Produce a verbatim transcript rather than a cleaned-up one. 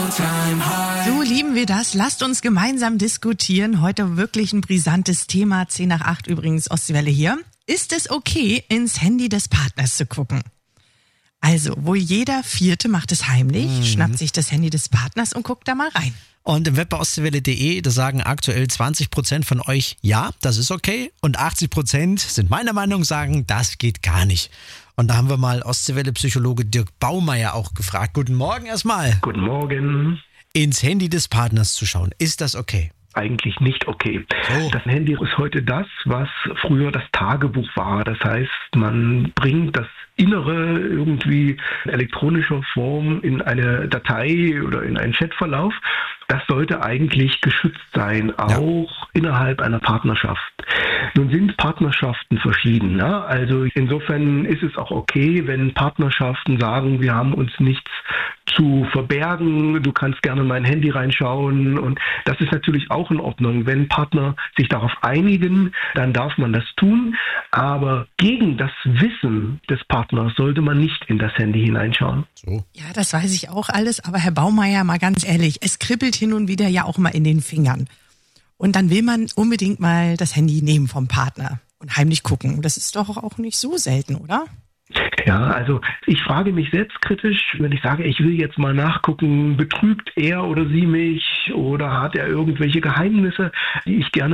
So lieben wir das. Lasst uns gemeinsam diskutieren. Heute wirklich ein brisantes Thema. zehn nach acht übrigens, Ostwelle hier. Ist es okay, ins Handy des Partners zu gucken? Also, wo jeder Vierte macht es heimlich, mhm. schnappt sich das Handy des Partners und guckt da mal rein. Und im Web bei ostseewelle punkt de, da sagen aktuell zwanzig Prozent von euch, ja, das ist okay. Und achtzig Prozent sind meiner Meinung, sagen, das geht gar nicht. Und da haben wir mal Ostseewelle-Psychologe Dirk Baumeier auch gefragt. Guten Morgen erstmal. Guten Morgen. Ins Handy des Partners zu schauen, ist das okay? Eigentlich nicht okay. So. Das Handy ist heute das, was früher das Tagebuch war. Das heißt, man bringt das Innere irgendwie in elektronischer Form in eine Datei oder in einen Chatverlauf. Das sollte eigentlich geschützt sein, auch ja. innerhalb einer Partnerschaft. Nun sind Partnerschaften verschieden. Ja? Also insofern ist es auch okay, wenn Partnerschaften sagen, wir haben uns nichts zu verbergen, du kannst gerne in mein Handy reinschauen, und das ist natürlich auch in Ordnung. Wenn Partner sich darauf einigen, dann darf man das tun, aber gegen das Wissen des Partners sollte man nicht in das Handy hineinschauen. So. Ja, das weiß ich auch alles, aber Herr Baumeier, mal ganz ehrlich, es kribbelt hin und wieder ja auch mal in den Fingern. Und dann will man unbedingt mal das Handy nehmen vom Partner und heimlich gucken. Das ist doch auch nicht so selten, oder? Ja, also ich frage mich selbstkritisch, wenn ich sage, ich will jetzt mal nachgucken, betrügt er oder sie mich oder hat er irgendwelche Geheimnisse, die ich gerne